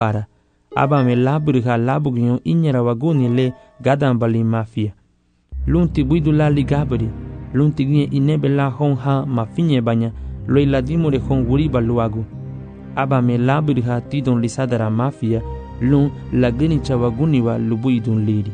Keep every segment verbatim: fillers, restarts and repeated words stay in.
para. Aba me labriha labugyo inyara waguni le gadan bali mafia. Lunti buidu la ligabri. Lunti ginye inebe la hon ha mafinye banya. Loi la dimore hon wuriba luagu. Aba me labriha tidon lisadara mafia. Lun la gini chawaguni wa lubuidun liri.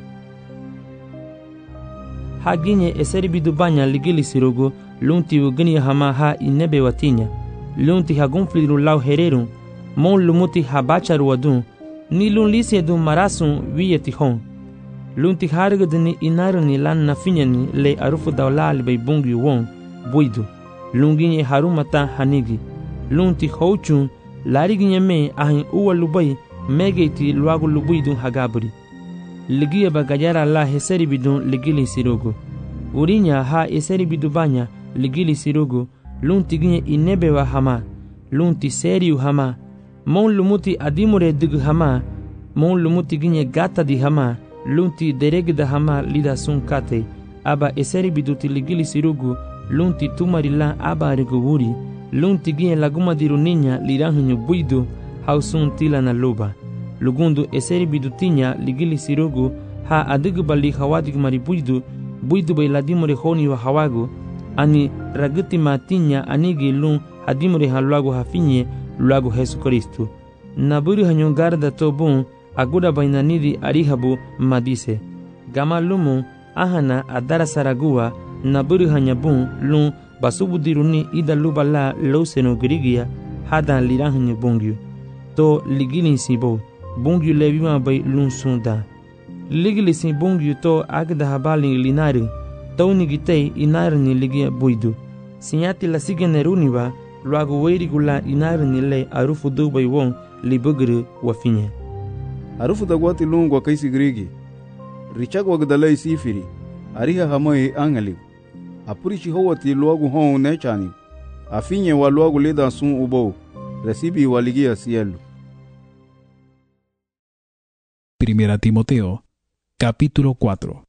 Ha ginye eseri bidu banya ligili sirogo. Lunti ugini hama ha inebe watinya. Lunti hagunfliru lau hererun. Mon lumuti habacharu wadun. Ni lun lisi edun marasun wiyeti hon. Lunti hargadini inarani lan nafinyani le arufu daulali bay bungi won buidu. Lunginye harumata hanigi. Lunti houchun lariginye me ahin uwa lubay megeti luagu lubuidun hagaburi. Ligiya bagayara la heseri bidun ligili sirogo. Urinya ha eseri bidu banya ligili sirogo. Lunti ginye inebewa hama. Lunti seriu hama. Mon lumuti adimure dig hama. Mon lumuti ginye gata di hama. Lunti deregda hama lida sun kate. Aba eseri biduti ligili sirugu. Lunti tumarila aba reguguri. Lunti ginye laguma diru ninya liranhunyu buidu. Hausun tila na luba. Lugundu eseri bidutinya ligili sirugu. Ha adigu bali hawadig mari buidu. Buidu bay ladimure honi wa hawagu. Ani raguti matinya anigi lun hadimure haluagu hafinye. Luagu Jesu Kristu. Naburi hanyo garda to bon aguda bainanidi arihabu madise. Gama lumu ahana adara saragua naburi hanyabun lun basubudiruni ida lubala loseno grigia hada lirahanyo bungyu. To ligili sibo bungyu levima bay lun sunda. Ligili si bungyu to agda habali linari. To nigitei inarni ligia buidu. Sinyati la sigeneruniwa luagu weirigula inarni le arufu dubay won libugru wafinye. Arufu dagwati lungu wa kaisi grigi. Richag wagdalai sifiri. Ariha hamai angali. Apurichi howati luagu hon nechani. Afinye wa luagu leda sun ubo. Recibi waligia cielo. Primera Timoteo, capítulo cuatro.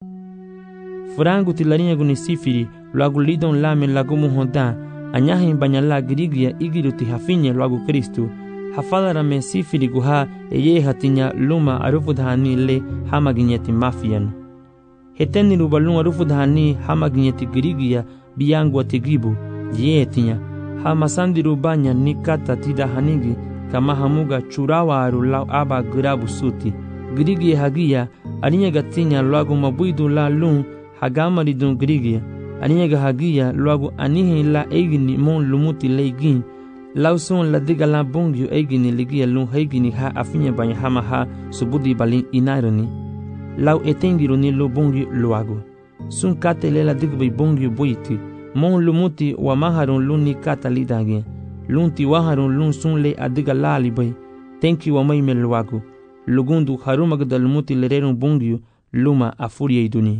Frangu tilarinya guni sifiri. Luagu lidon lame lagumu honda. Anyahin banyala grigia igiruti hafinye luagu Kristu. Hafadara me sifiri guha eye hatinya luma arufudhani le hamaginyeti mafian. Heteni rubalun arufudhani hamaginyeti grigia biyangu atigibu. Ye tinya. Hamasandi rubanya nikata tida hanigi kama hamuga churawa arulau aba grabu suti. Grigia hagia arinya gatinya luagu mabuidu la lun hagamaridun grigia. Aniga hagia luagu anihi la egini mon lumuti leigin. Lauson la diga la bongyu egini ligia lun hegini ha afinya banya hama ha subudi balin inarani. Lau etengiru ni lo bongyu luagu. Sun kate le la diga bay bongyu buiti. Mon lumuti wa maharun lun ni kata lidage. Lunti waharun lun sun le adiga la libay. Tenki wa maime luagu. Lugundu harumagda lumuti lererun bongyu luma afuria iduni.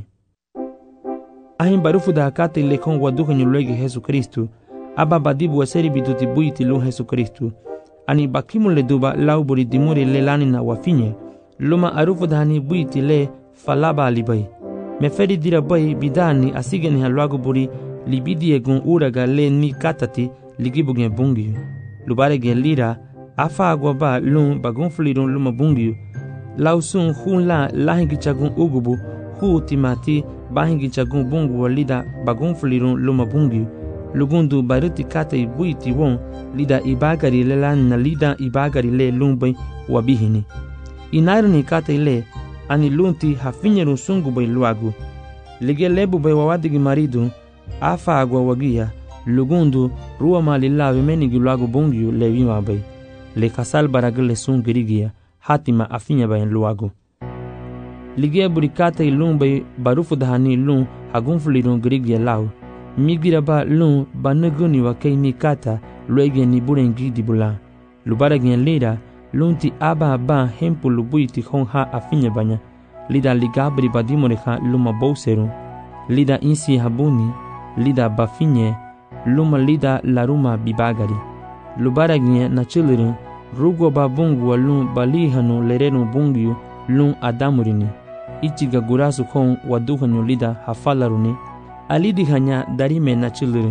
Ahin barufu da hakate lekon waduha nyulege Jesu Kristu. Aba badibu waseri biduti buiti lun Jesu Kristu. Ani bakimu le duba lau buri dimuri le lani na wafinye. Luma arufu da hani buiti le falaba alibay. Meferi dira bay bidani asigeni haluagu buri libidi egun uraga le ni katati ligibu gen bungiyu. Lubare gen lira afa agwa ba lun bagun fulirun luma bungiyu. Lau sun hun la lahingi chagun ugubu hu timati bahingi chagun bungu walida bagun fulirun luma bungiyu. Lugundu baruti kate buiti won lida ibagari le lan na lida ibagari le lumbay wabihini. Inarni kate le ani lunti hafinyerun sungu bay luagu. Lige lebu bay wawadigi maridu afa agwa wagia. Lugundu ruwa malila vimenigi luagu bungiyu le vima bay. Le kasal baragile sun girigia hatima afinya bayan luagu. Lige burikate lumbay barufu dahani lun hagunfulirun girigia lau. Migira ba lun banuguni wa kei mikata luege ni burengi dibula. Lubara gen lira lunti aba ba hempu lubuiti hon ha afinya banya. Lida ligabri badimoreha luma bouseru. Lida insi habuni. Lida bafinye. Luma lida laruma bibagari. Lubara gen na chilirin. Rugo ba bungu wa lun balihanu lerenu bungiyu lun adamurini. Ichiga gurasu hon waduhanu lida hafalaruni. Alidi hanya darime na chilirin.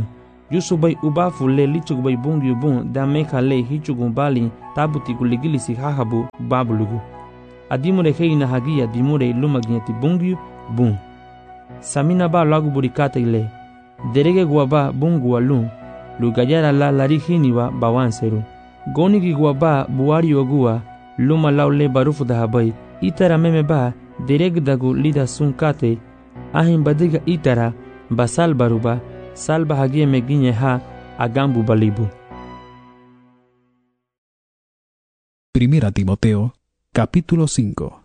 Yusubai ubafu le lichugbai bungi bun da meka le hichugun bali tabuti guligilisi hahabu babulugu. Adimure heina hagia dimure lumaginyati bungi bun. Samina ba lagu burikata ile. Derege guaba bungu alun. Lugayara la larihini wa bawanseru. Gonigi guaba buari ogua. Luma laule barufu da habai. Itara meme ba dereg dagu lida sunkate. Ahin badiga itara basal baruba. Salba hagia meginye ha agambu balibu. Primera Timoteo, capítulo cinco.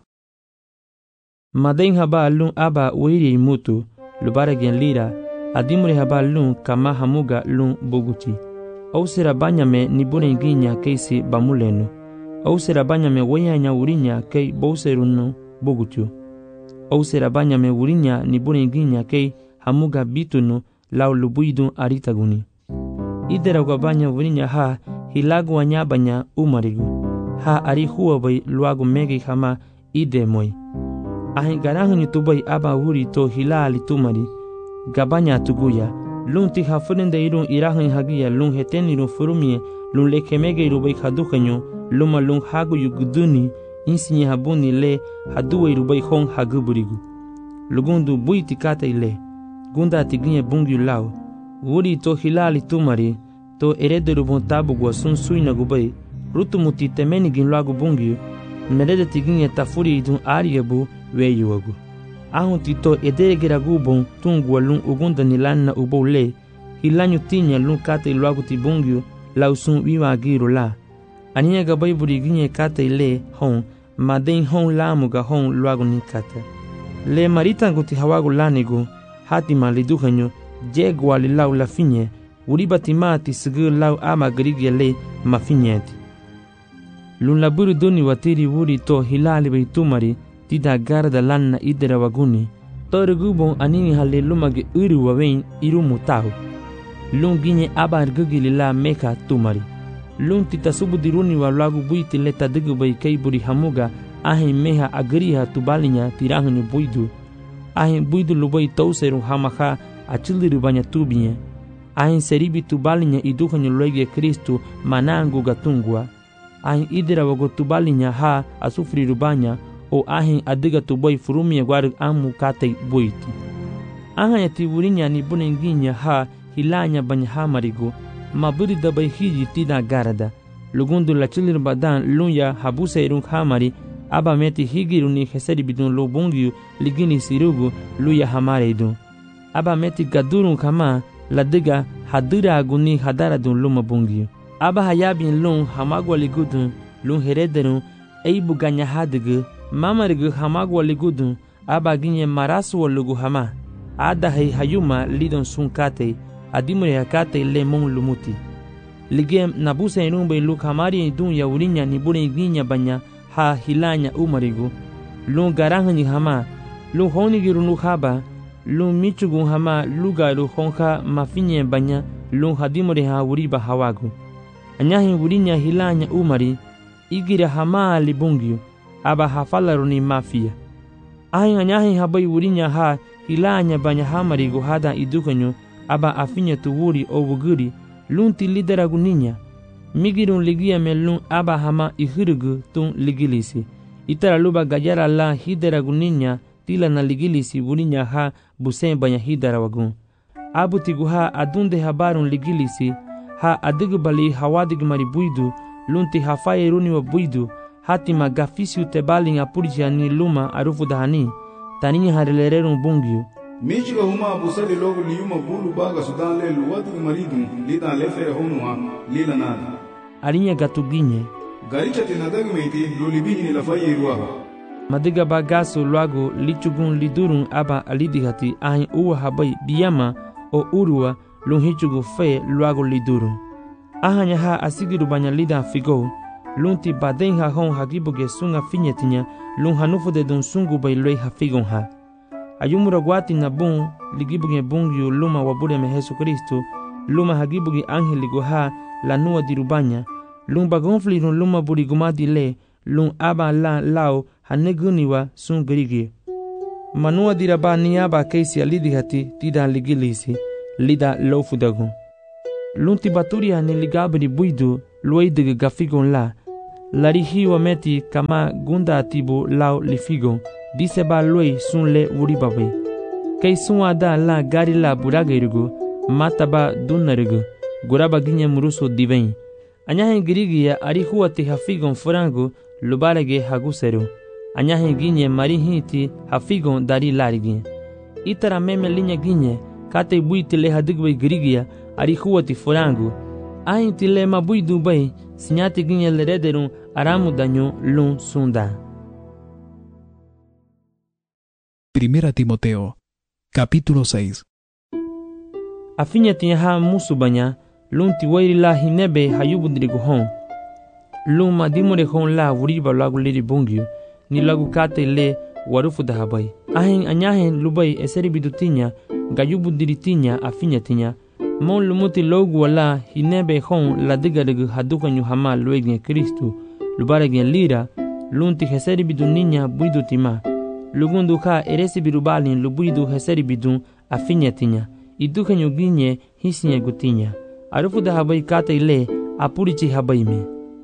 Maden haba lun aba uiri mutu, lubara gen lira, adimure haba lun kama hamuga lun buguti. Au sera banyame ni bune ginya keisi bamulenu. Au sera banyame weyanya urinya kei bouserunu bugutu. Au sera banyame urinya ni bune ginya kei hamuga bitunu lau lubuidun aritaguni. Idera gabanya urinya ha hilagu wanyabanya umarigu. Ha ari huwa bai luagu megi hama ide moi. Ahin garahuni tubai aba huri to hilali tumari. Gabanya tuguya. Lun ti hafurende irun irahun hagia lun heten irun furumie lun lekemege irubai hadukanyo luma lun hagu yuguduni insinye habuni le haduwa irubai hong haguburigu. Lugundu bui tikata ile. Gunda tiginye bungi lau. Wuri to hilali tumari to erederu bontabu gwa sun suina gubai. Rutu muti temeni gin lagu bungi merede tiginye tafuri idun ariyabu weyuagu. Ahun tito edegera gubon tungu alun ugunda nilanna ubou le hilanyu tinya lun kate lagu tibungi lausun wiwa agiru la. Aniya gabai buri ginye kate le hon maden hon lamuga hon lagu nikata. Le marita guti hawagu lanigu hatima liduhanyo jegwa li lau la finye uriba timati sigu lau ama grigye le mafinyeti. Lun laburu duni watiri wuri to hilali bai tumari tida garda lanna idera waguni. Tori gubon anini hale lumage uru wawein iru mutahu. Lun ginye aba argugili la meka tumari. Lun tita subu diruni wa lagu buiti leta digu bai kei buri hamuga ahin meha agriha tubalinya tirahuni buidu. Ahin buidu lubai tauseru hamaha achiliru banya tubinye. Ahin seribi tubalinya iduhanyu loige Kristu manangu gatungwa. Ahin idera wago tubalinya ha asufri rubanya o ahin adiga tuboy furumia guarug amu katay buiti. Ahan ya tiburinya ni bunenginya ha hilanya banya hamarigo maburi dabay hiji tina garada. Lugundu la chilir badan lunya habuse irung hamari aba meti higiru ni heseri bidun lobungiu ligini sirugu luya hamare idun. Aba meti gadurung kama ladiga hadira aguni hadara dun luma bungiu. Aba hayabin lung hamagwa ligudun lung herederun eibu ganya hadigu mamarigu hamagwa ligudun aba ginye marasu lugu hama. Ada hay hayuma lidon sunkate adimure hakate le mon lumuti. Ligem nabuse inumbe luk hamari idun ya urinya nibure ginya banya ha hilanya umarigu. Lung garahani hama lung honigiru nuk haba lung michugun hama lugaru honka mafinye banya lung hadimure ha uriba hawagu. Anyahi urinya hilanya umari igira hama libungiu aba hafalaru ni mafia. Ahin anyahi habai urinya ha hilanya banya hamarigu hada idukanyo aba afinya tuwuri o wuguri lunti lideragu ninya. Migirun ligia melun aba hama ihirugu tun ligilisi. Itara luba gajara la hideragu ninya tila na ligilisi urinya ha busen banya hiderawagun. Abu tigu ha adunde habarun ligilisi ha adigu bali hawadig mari buidu lunti hafaye runi wa buidu hatima gafisiu tebalin apurja ni luma arufu dahani taninya harelererun bungiu. Michiga huma busali logo liyuma bulu baga sudan le luwatu maridun lida lefere honwa lila nada. Arinya gatuginye. Garicha tinadagu meiti lulibini ni lafaye ruwa. Madiga bagaso luago lichugun lidurun aba alidihati ahin uwa habai biyama o urua lunhichugu fe luago lidurun. Ahanya ha asigiru banya lida figo lunti baden ha hon hagibuge sunga finyetinya lun hanufu de dun sungu bai loi ha figon ha. Ayumura guati na bun ligibuge bungiu luma wabure me Jesu Kristo luma hagibuge angeli goha la nua dirubanya lun bagonfli run luma burigumadi le lun aba la lao haneguniwa sun grigi. Manua diraba ni aba keisi alidihati tida ligilisi lida lofudagun. Lunti baturia ni ligabri buidu luidig gafigon la. Larihi wa meti kama gunda atibu lau lifigon. Dise ba lui sun le uribabe. Kei sun ada la gari la buragirigu. Mataba dunarigu. Guraba ginye muruso diveng. Anyahen girigia arihuati hafigon frango lubarege haguseru. Anyahen ginye marihiti hafigon dari larigin. Itara meme linha ginye kate buiti le hadigwe girigia arihuati frango. Ainti le mabui dubai sinyati ginye lerederun aramu danyo lun sunda. Primera Timoteo, capítulo seis. Afinya tiha musubanya lun tiwairi la hinebe hayubudrigu hon. Lun madimure hon la wuriba lagu liri bungyu ni lagu kate le warufu dahabai. Ahen anyahen lubai eseri bidutinya gayubudiri tinya afinya tinya. Mon lumuti logu wala hinebe hon la digarigu haduka nyuhama luegin Kristu lubaregen lira lunti heseri biduninya buidu tima. Lugundu ka eresi birubalin lubuidu heseri bidun afinya tinya. Iduka nyuginye hisinya gutinya. Arufu dahabai kate ile apurichi habaime.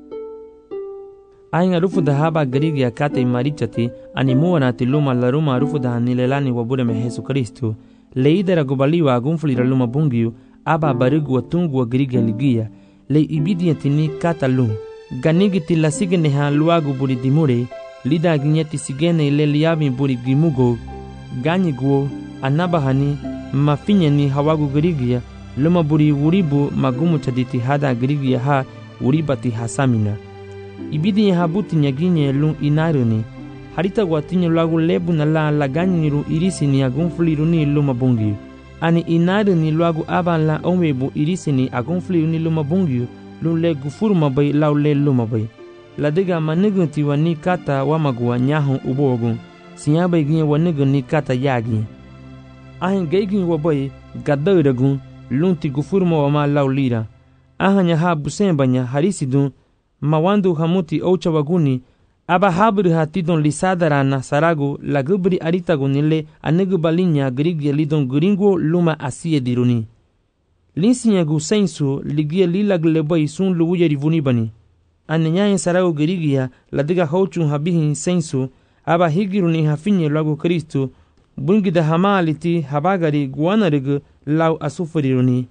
Ahin arufu dahaba garigia kate marichati animuwa na tiluma laruma arufu dahanilelani wabureme Yesu Kristu. Leidera gubaliwa agunfulira luma bungiu aba barigu watungu wa garigia ligia. Le ibidia tini kata lum. Ganigi tila sigene ha luagu buri dimure. Lida ginyeti sigene ile liabi buri gimugo. Ganyi guo anabahani mafinya ni hawagu garigia. Luma buri wuribu magumu chaditi hada girigia ha uribati hasamina. Ibidi ya habuti nyaginye lun inaruni. Harita guatinyo lagu lebu na la laganyi niru irisi ni agunfuliru ni luma bungiu. Ani inaruni lagu aban la omebu irisi ni agunfuliru ni luma bungiu. Lun le gufuru mabai lau le luma bai. Ladiga manigunti wa ni kata wamagua nyahon ubogun. Sinyabai ginye wanigun ni kata yagi. Ahin geigin wabai gadairagun. Lunti gufurma wa ma lau lira. Ahanya ha busembanya harisidun. Mawandu hamuti oucha waguni. Aba habri hatidon lisadarana saragu lagubri aritagunile anegu balinya grigia lidon gringo luma asie diruni. Linsinyagu sensu ligia lilaglebay sun luwuya rivunibani. Anenyayen saragu grigia ladiga hauchun habihin sensu. Aba higiruni hafinye lagu Kristu. Bungida hamaliti habagari guanarigu lau asufuriruni.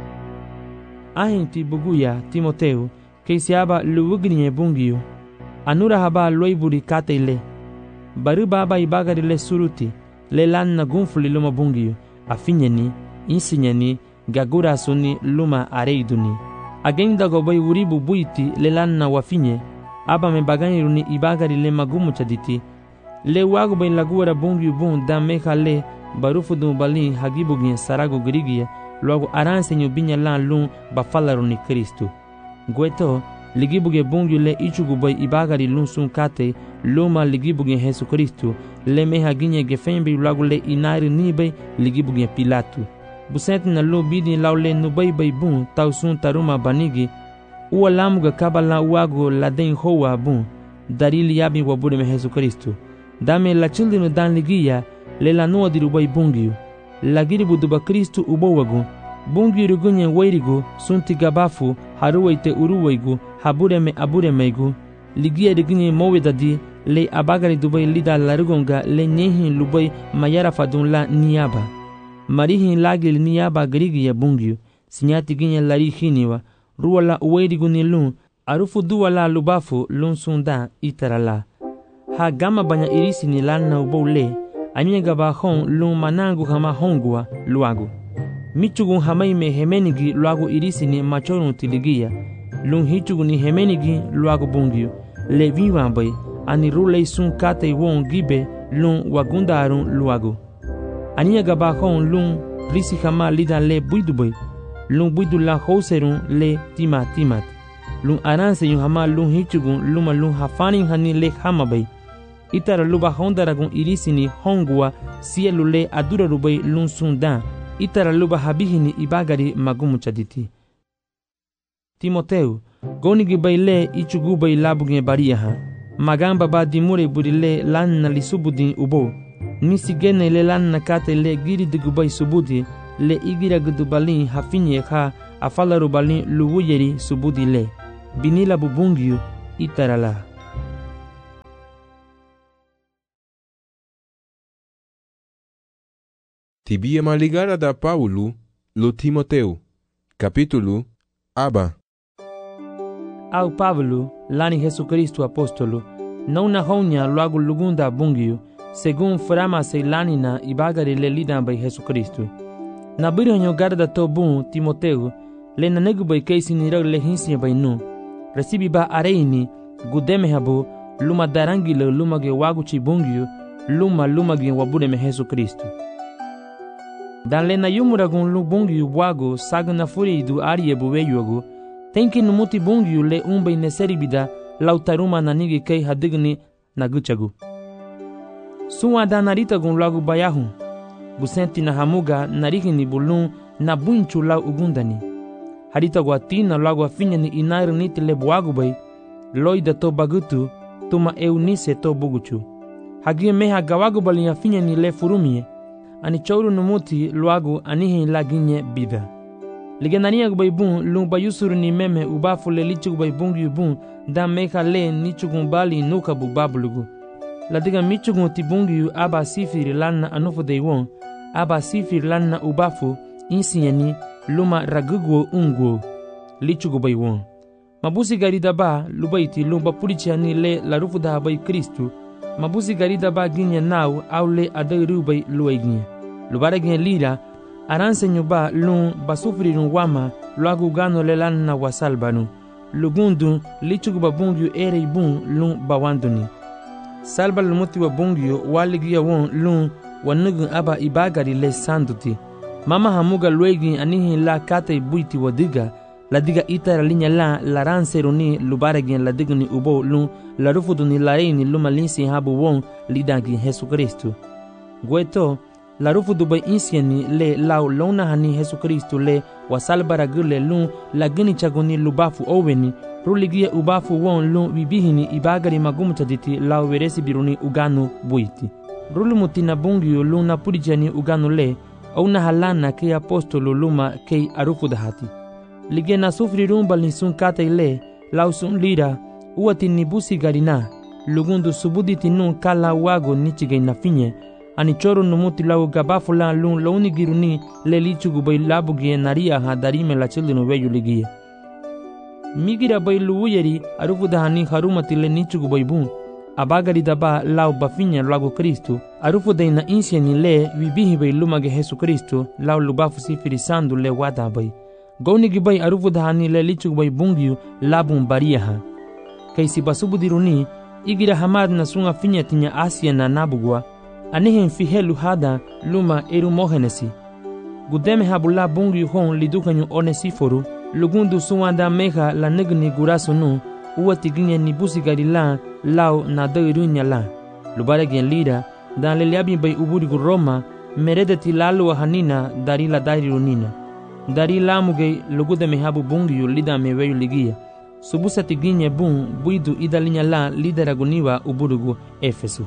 Ahinti buguya Timoteu keisiaba luwugrinye bungiyo. Anura haba loiburi kate ile. Baru baba ibagari le suruti. Le lanna gunfuli luma bungiyo. Afinyeni, insinyeni, gagura suni luma areiduni. Agenda gobai uribu buiti le lanna wafinye. Aba me bagani ibagari le magumu chaditi. Le wagu bai lagura bungiyo bun da meha le barufudu balin hagibugin sarago grigia. Luego aransenyo binya lan lun bafalaruni Kristu. Gueto ligibuge bungiyo le ichugubai ibagari lun sun kate luma ligibuge Yesu Kristu. Le meha ginye gefembi luego le inari nibai ligibuge Pilatu. Busenti na lu bidi lau le nubai bai bun tau sun taruma banigi. Uwa lamuga kabala uago laden hoa bun. Darili yabi wabure me Yesu Kristu. Dame la childinu dan ligia le la noa dirubai bungiyo. Lagiribu duba Kristu ubowagu. Bungi rugunye wairigu sunti gabafu haruwaite uruwaigu habureme aburemeigu. Ligia rigunye mowedadi le abagari dubai lida larugonga le nyehin lubai mayara fadun la niyaba. Marihin lagil niyaba grigiya bungiyu. Sinyati ginye larihiniwa. Ruwa la uwairigu ni lun. Arufu duwa la lubafu lun sunda itarala. Ha gama banya irisi ni lana ubou le. Anyega ba hon lun manangu hama hongua luagu. Michugun hamaime hemenigi luagu irisini machorun tiligia. Lun hichugun hemenigi luagu bungiyo. Le viwambai ani rulei sun kate won gibe lun wagundarun luagu. Anyega ba hon lun risi hama lida le buidubai. Lun buidu la houserun le tima timat. Lun aranse yun hama lun hichugun luma lun hafanin hani le hamabai. Itara luba hondaragun irisini hongua sielu le adura rubai lun sundan. Itara luba habihini ibagari magumu chaditi. Timoteu, gonigi bai le ichugu bai labugne bariaha. Magamba ba dimure buri le lanna li subudin ubo. Nisi gene le lanna kate le giri digubai subudi. Le igira gudubalin hafinye ha afala rubalin luwuyeri subudile binila bubungyu itarala. Tibia maligara da Paulo lo Timoteu. Capítulo Aba. Au Pablo, lani Jesucristo apóstolo, não na honya logo lugunda bungyu, según frama se lanina ibagari le lidan by Jesucristo. Na biranyo garda to bun Timoteu, le na negu by keisi nirag le hinsinya by nu, recibi ba areini, gudeme habo, luma darangi le luma ge waguchi bungyu, luma luma ge wabude me Jesucristo. Dan le na yumuragun lu bungyu wago saga na furi du arie buweyuago, tenki numuti bungyu le umbe neseribida lautaruma na nigi kei hadigni na guchagu. Suwa da narita gun lagu bayahu, busenti na hamuga narikini bulun na bunchu lau ugundani. Harita guatina lagu afinya ni inair niti le buagu bay, loida to bagutu, tuma eunise to buguchu. Hagie meha gawagu bali afinya ni le furumie, ani chouru numuti luagu anihi laginye bida. Ligenania gubay bun lung bayusuru ni meme ubafu le lichu gubay bungi ubun da meka le nichugun bali nuka bu bablugu. La diga michugun ti bungi aba sifiri lanna anufu deiwon, aba sifiri lanna ubafu insinyani luma ragugo ungo lichu gubay won. Mabusi garida ba lubaiti lumba purichani le la rufu da bay Kristu, mabusi garida ba ginya nau au le adairu bay luaiginya. Lubara ginya lira aranse nyuba lun basufri run wama luagu gano le lanna wasalbanu. Lugundu lichugu babungyu ere ibun lun bawanduni. Salba lumuti wa bungyu waligia won lun wanugun aba ibagari le sanduti. Mama hamuga luegi anihi la kata ibuiti wadiga, la diga itara linya la la ranse runi lubaragin la digni ubo lun la rufuduni la reini luma linsi habu won lidagi Jesu Kristu. Gueto la rufudu bay insieni le lau lona hani Jesu Kristu le wasalbara gule lun la gini chagoni lubafu oweni ruligia ubafu won lun bibihini ibagari magumutaditi lau veresi biruni uganu buiti. Rulumutina bungiyo lun na purijani uganu le au na halana ke apostolo luma ke arufudahati. Lige na sufri rumbal ni sun kata ile lau sun lira uati nibusi garina lugundu subuditi nun kala wago nichige na finye ani choro numuti lau gabafu la lun launi giruni le lichugu bay labugie naria ha darime la childinu weyu ligie. Migira bay luuyeri arufudahani harumati le nichugu bay bun abagari daba lau bafinya lagu Kristu arufuday na insieni le wibihi bay lumage Jesu Kristu lau lubafu sifiri sandu le wada bay. Gaunigi bay arufudahani le lichugu bay bungiu labun bariaha. Kaisi basubudiruni igira hamad na sunga finya tinya Asia na nabugwa anihin fihelu hada luma eru mohenesi. Gudeme habula bungiu hon lidukanyu onesiforu lugundu suwanda meha la negni gurasu nu uwati ginye nibusi garila lau na dairunya la. Lubare gen lira dan leliabi bay uburigu Roma meredeti lalu hanina dari la dairunina. Dari lamuge lugude mehabu bungiu lida meweyu ligia. Subusati ginye bun buidu idalinya la lideraguniwa uburugu Efesu.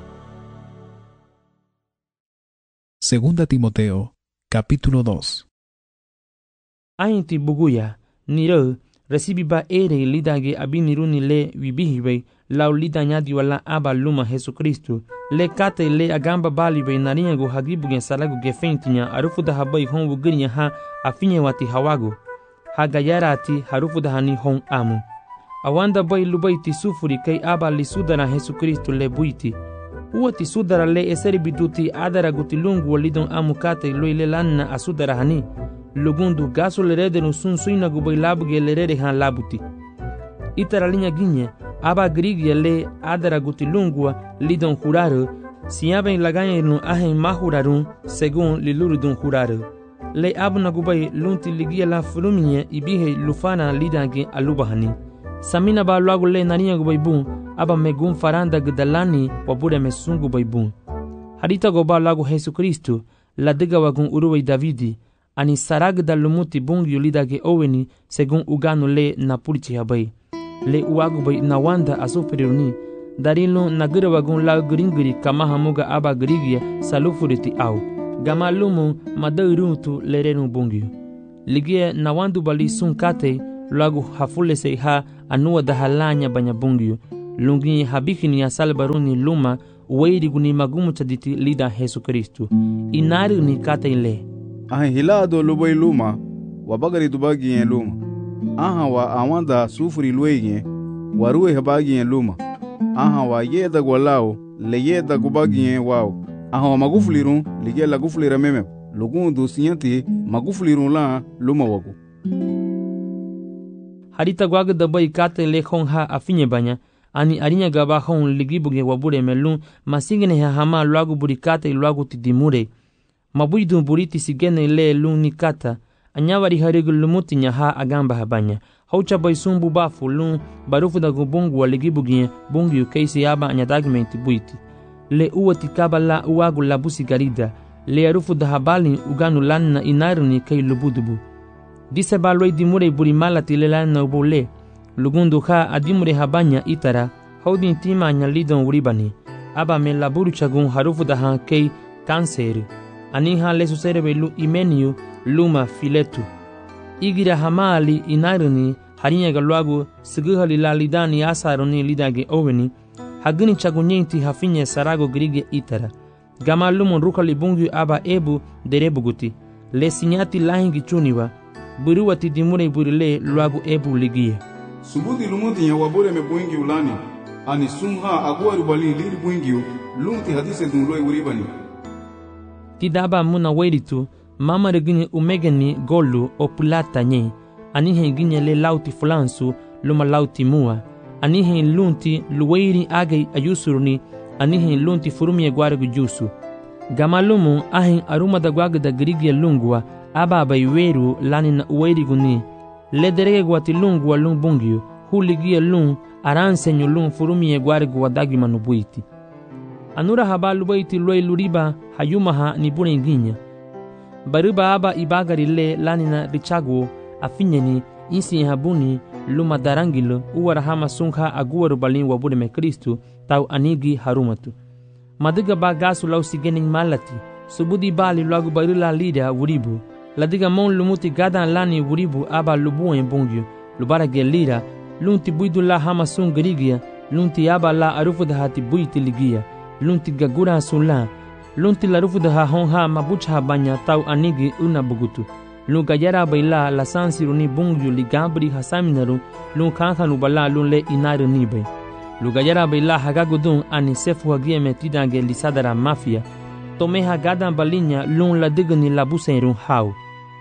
Segunda Timoteo, capítulo dos. Ainti buguya, niro, recibi ba ere lidage abiniruni le wibihiwe, lau lidanyadi wala aba luma Jesu Kristu, le kate le agamba baliwe narinyago hagibugen salagu gefentinya arufuda habai hongu girinya ha afinye wati hawago, hagayarati harufuda hani hon amu. Awanda bay lubaiti sufuri kay aba li sudara Jesu Kristu le buiti. Uati sudara le eseri biduti adara gutilungu walidon amu kate loile lanna asudara hani. Lugundu gaso lerede no sun suina gubay labuge lerede han labuti. Itara linya ginye aba grigia le adara gutilungu lidon juraro. Siyaben laganye no ahen mahurarun segun lilurudun juraro. Le abu na gubay lunti ligia la fuluminye ibihe lufana lidange alubahani. Samina ba luagu le narinya gubay bun aba megun faranda gdalani wabure mesungu bay bun. Harita go ba luagu Jesu Kristu la diga wagun uruway Davidi ani sarag da lumuti bung yulidage oweni segun uganu le na pulchi habay. Le uagu bay na wanda asufriruni darilo na gira wagun la gringiri kama hamuga aba grigia salufuriti au. Gama lumu madairuntu lerenu bungyu. ligia na wandu bali sun kate lagu hafule se ha anua da halanya banya bungyu lungi habikini ya salbaruni luma uweiri guni magumu chaditi lida Yesu Kristu inari ni kate ile aha hilado lubai luma wabagari dubagi yen luma aha wa awanda sufuri luege waruwe habagi yen luma aha wa yeda gwalao le yeda gubagi yen wao aha wa magufulirun ligia la gufulira meme lugundu siyanti magufulirun la luma wagu harita gwaga dabai kate le khon ha afinye banya ani arinya gaba khon ligibuge wabure melun masingene ha hama lwagu burikate lwagu tidimure mabuidu buriti sigene le luni kata anyavari harigu lumuti nya ha agamba habanya haucha baisumbu bafu lun barufu da gubungu wa ligibuge bungu keisi yaba anyadagmenti buiti le uwati kabala uwagu labusi garida le arufu da habali uganu lanna inaruni kay lubudubu dise baloi dimure buri malati le lanna ubole lugundu ha adimure habanya itara haudin tima nya lidon uribani aba me laburu chagun harufu da ha kay kanseri ani ha le susere belu imeniu luma filetu igira hamali inaruni harinya galwagu siguhali la lidani asaruni lidage oweni hagini chagunyenti hafinye sarago grige itara gama lumun rukali bungu aba ebu derebuguti le sinyati lahingi chuniwa buruwati dimure burile lwagu ebu ligie subuti lumuti ya wabure me buingi ulani ani sumha agwaru bali liri buingi lumti hadise dunloi uribani tidaba muna weritu mama regini umegeni golu opulata nye anihe ginye le lauti fulansu luma lauti mua anihe lunti luweiri age ayusuruni anihe lunti furumi egwaregu jusu gamalumu ahin aruma da gwaga da grigia lungwa aba baiweru lani na uweiri guni le derege gwati lungwa lung bungiu huligia lung aransenyo lung furumi egwaregu wadagi manubuiti anura habalu baiti loi luriba hayumaha ni bune ginya baruba aba ibagari le lanina richagu afinyeni insi habuni luma darangilo uwara hama sungha aguwaru balin wabure me Kristu tau anigi harumatu madiga ba gasu lau sigening malati subudi bali lagu barila lida wuribu ladiga mon lumuti gadan lani wuribu aba lubuen bungyu lubara gelira lunti buidu la hama sungrigia lunti aba la arufu da hati buiti ligia lunti gagura sulla lunti la rufu da honha mabucha banya tau anigi una bugutu lu gajara baila la sansiruni bungyu ligabri hasaminaru lu kankhanu bala lu le inaru nibe lu gajara baila hagagudun ani sefu hagie metidange lisadara mafia tome hagadan balinya lu la digni la buserun hau.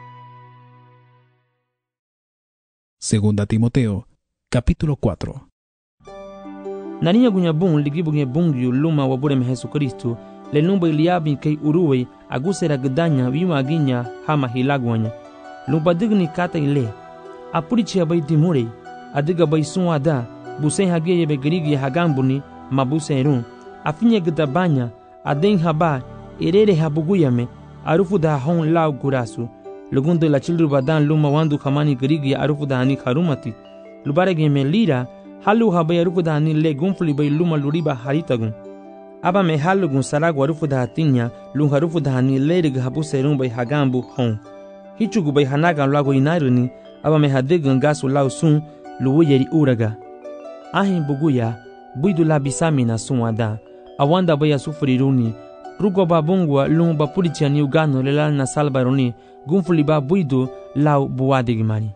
Segunda Timoteo, capítulo cuatro. Naniya gunyabun ligibuge bungyu luma wabure me Yesu Kristu le numba iliabi kay uruwe agusera gdanya wima ginya hama hilagwanya lumba digni kata ile apurichi abai dimure adiga bai sunwada busen hage yebe grigi hagambuni mabuserun afinye gdabanya aden haba erere habuguyame arufu da hon lau gurasu lugundo la chilru badan luma wandu kamani grigi arufu da hani harumati lubarege me lira halu habai arufu da hani le gunfli bai luma luriba haritagun aba me halugun saragu arufu da hatinya lung harufu da hani lerig habu serun bai hagambu hon hichugu bai hanagan lago inaruni aba me hadigan gasu lau sun luwuyeri uraga ahin buguya buidu la bisamina sunwada awanda bai asufriruni rugo babungwa lung bapurichani ugano lelal na salbaruni gunfuli ba buidu lau buwadigimani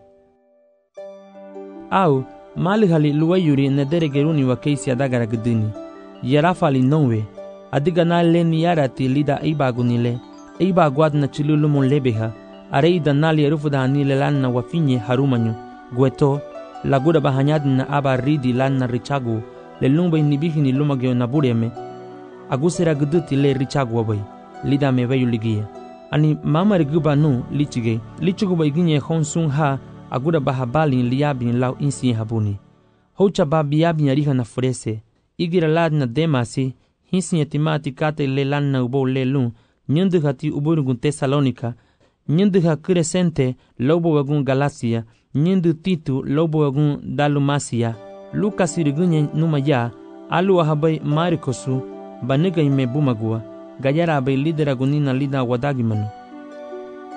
au malihali luwayuri nederegeruni wa keisi adagara gdini yarafali nonwe adiga na leni yarati lida ibagunile ibagwad na chilulumun lebeha areida nali arufu da hanile lanna wafinye harumanyu gweto lagura bahanyad na aba ridi lanna richagu le lumba inibihini lumagyo na bureme agusera gduti le richagu wabai lida meveyu ligia ani mama riguba nu lichige lichugu baiginye honsun ha agura bahabali liabin lau insi habuni hocha babiabin yariha na furese igira lad na demasi hinsi yatimati kate le lan na ubo le lun nyundu hati uburgun Tesalonika nyundu ha crescente lobo wagun Galacia nyundu titu lobo wagun Dalumasia Lucas irigunye numaya alu ahabai Marikosu baniga ime bumagua gayara abai lidera gunina lida wadagimanu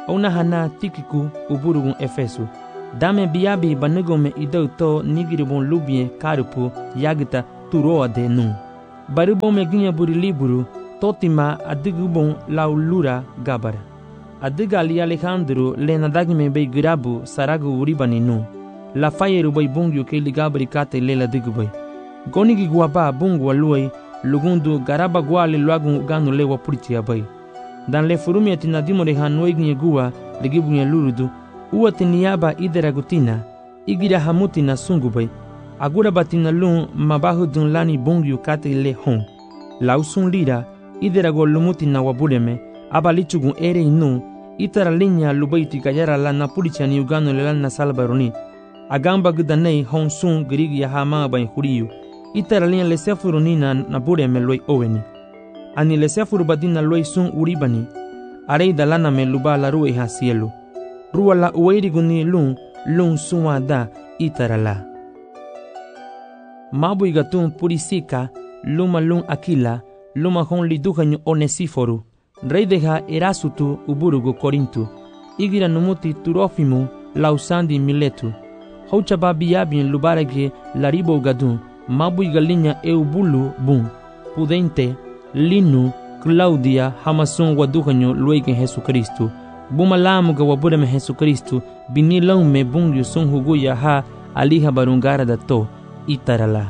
Ona hana Tikiku uburugun Efesu. Dame biabi banegome idau to nigiribon lubie karupu yagita turoa de nu. Barubome ginha buri liburu totima adigubon laulura gabara. Adiga ali Alejandro le nadagme bei girabu saragu uribani nu. La fayeru bei bungyu ke ligabri kate le la digubei. Gonigi guaba bungu aluei lugundu garaba guali luagun ganu lewa puritia bei. Dan le furumi atina dimore hanoi ginha gua ligibunya lurudu. Ua teniaba idera gutina, igira hamutina sungubay, agura batina lun mabahu dun lani bungyu kate le hon. Lausun lira, idera go lumutina wabuleme, abalichugun ere inu, itara linya lubaiti gayara la napulicha ni ugano le lana salbaroni. Agamba gudanei hon sun grigi ya hama bay huriyu, itara linya le sefurunina nabuleme loi oweni. Ani le sefuru badina loi sun uribani, arei dalana me luba la rue ha cielo. Rua la ueiriguni lun, lun suada itarala. Mabu igatun purisika, luma lun akila, luma hon liduhanyo onesiforu. Rei deha erasutu uburugu korintu. Igira numuti turofimu, lausandi miletu. Houchaba biabien lubarage laribo gadun, mabu igalinya eubulu bun. Pudente, linu, Claudia, hamasun waduhanyo luegen Jesucristo. Bumalamu ga wabudame Jesucristo, binilong me bungyu sun huguya ha aliha barungara da to, itarala.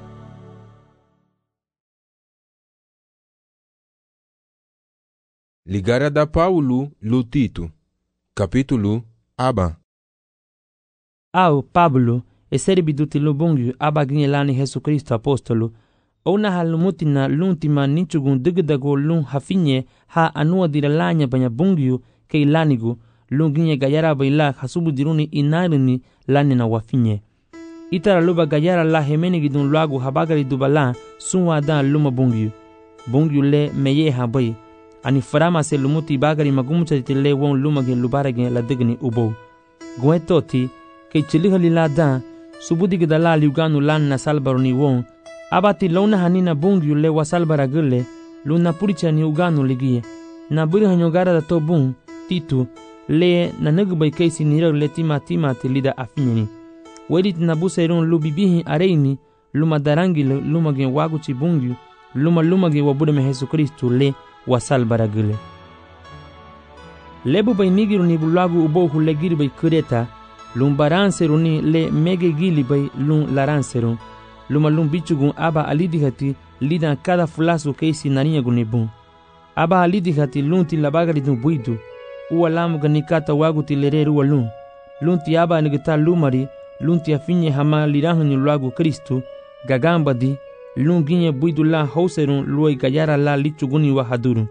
Ligara da Paulo lo Tito. Capítulo Aba. Au Pablo, eseribi dutilo bungyu abaginelani Jesucristo apostolo, ona halumutina luntima ninchugun digdago lun hafinye ha anua diralanya banya bungyu ke lanigu lunginye gayara baila hasubu diruni inarini lanina wafinye. Itara luba gayara la hemenigi dun luagu habagari dubala sunwa dan luma bungyu. Bungyu le meye habai. Ani farama se lumuti bagari magumucha titile won lumage lubarage la digni ubo. Gwe toti ke chilihali la dan subudi gidala liuganu lan na salbaroni won. Abati lona hanina bungyu le wasalbaragule luna puricha ni uganu ligie. Na buri hanyogara da to bung Titu le na nagubay kaisi niraw le tima tima tilida afinyani. Wedit na busayrun lubibihi areini luma darangi lumage waguchi bungyu luma lumage wabudame Jesucristo le wasal baragule. Lebu bay nigiru ni bulagu ubo hule giri bay kureta lum baranseru ni le mege gili bay lum laranseru luma lum bichugun aba alidihati lida kada fulasu kaisi naniya gunibun. Aba alidihati lunti labagari dun buidu. Ua lamu ganikata wagu tilereru wa lun. Lunti aba nigita lumari, lunti afinye hama lirahu ni luagu Kristu, gagamba di, lun ginye buidu la hauserun luai gayara la lichuguni wa hadurun.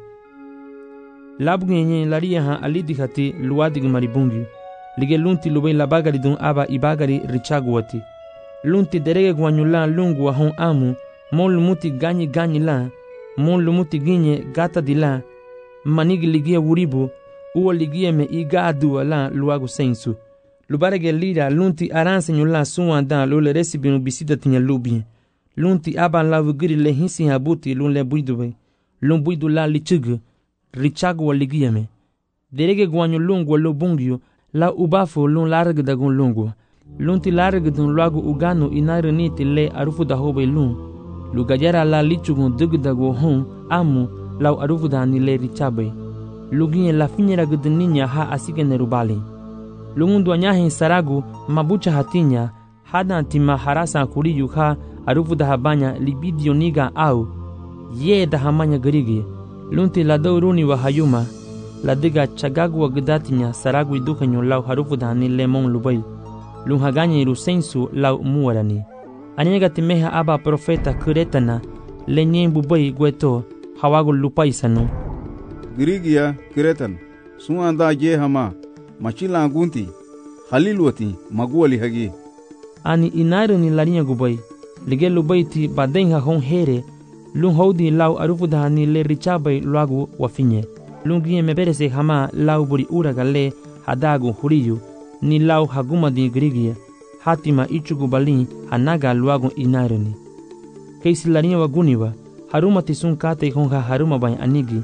Labu ginye laria ha alidihati luadig maribungi. Lige lunti lubai labagari dun aba ibagari richaguati. Lunti derege guanyula lungu wa hon amu, mon lumuti ganyi ganyi la, mon lumuti ginye gata di la, manigi ligia wuribu, uwa ligia me igadu la luagu sensu. Lubarege lira lunti aranse nyula suwa dan lule resibinu bisida tinya lubi. Lunti aban la vugiri le hinsi habuti lun le buidube. Lun buidu la lichugu, richagu wa ligia me. Derege guanyu lungu wa lubungyu, la ubafu lun larga dagun lungu. Lunti larga dun luagu uganu inari niti le arufu da hobe lun. Lugajara la lichugun dugdagu hon amu lau arufu da ni le richabe. Luginye la finyera gudninya ha asige nerubali. Lungundu anyahin saragu mabucha hatinya hada antima harasa kuriyu ha arufu da habanya libidio niga au ye da hamanya garigi. Lunti la dauruni wa hayuma la diga chagagu wa gudatinya saragu idukanyo lau harufu da ni lemon lubail. Lunhaganya irusensu lau muwarani. Anyega timeha aba profeta kuretana lenyen bubai gweto hawagu lupaisanu. Girigia kiretan suanda je hama machila gunti halilwati maguali hagi. Ani inairu ni larinya gubai lige lubaiti badenha hon here lun hodi lau arufu dahani le richabai luagu wafinye. Lungie meberese hama lau buri uraga le hadagu huriyu ni lau haguma di girigia hatima ichugu balin hanaga luagu inairuni. Keisi larinya waguniwa haruma tisun kate honga haruma bay anigi